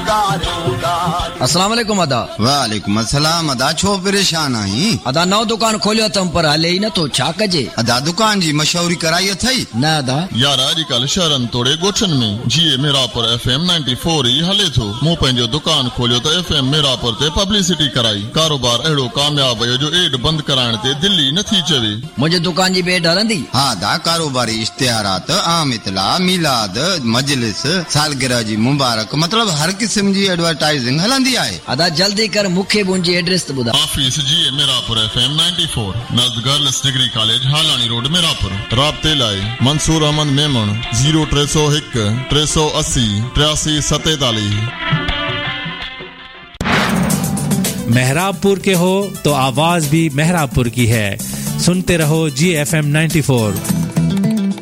अस्सलाम वालेकुम अदा। वालेकुम अस्सलाम अदा। छो परेशान आई? अदा नओ दुकान खोलियो तम पर हले ही न तो छा कजे? अदा दुकान जी मशहूरी कराई अथई न अदा यार अॼुकल्ह शहरनि तोड़े ॻोठनि में जीए मीरापुर FM 94 ही हले थो। मूं पंहिंजो दुकान खोलियो त FM मीरापुर ते पब्लिसिटी कराई। कारोबार अहिड़ो कामयाब हुयो जो एड बंदि कराइण ते दिल्ली नथी चवे। मुंहिंजे दुकान जी बेड हलंदी? हाँ दा कारोबारी इश्तिहारात आम इतला मिलाद मजलिस सालगिरह जी मुबारक मतलब हर किस्म जी एडवर्टाइजिंग हलंदी आहे। अदा जल्दी कर मूंखे मुंहिंजी एड्रेस त ॿुधा। ऑफिस जीए Mirapur FM 94 नज़द girls degree college हालानी road Mirapur. राब्ते लाइ मंसूर अहमद मेमन 0301 380 8347। मेहराबपुर के हो तो आवाज भी मेहराबपुर की है। सुनते रहो GFM 94।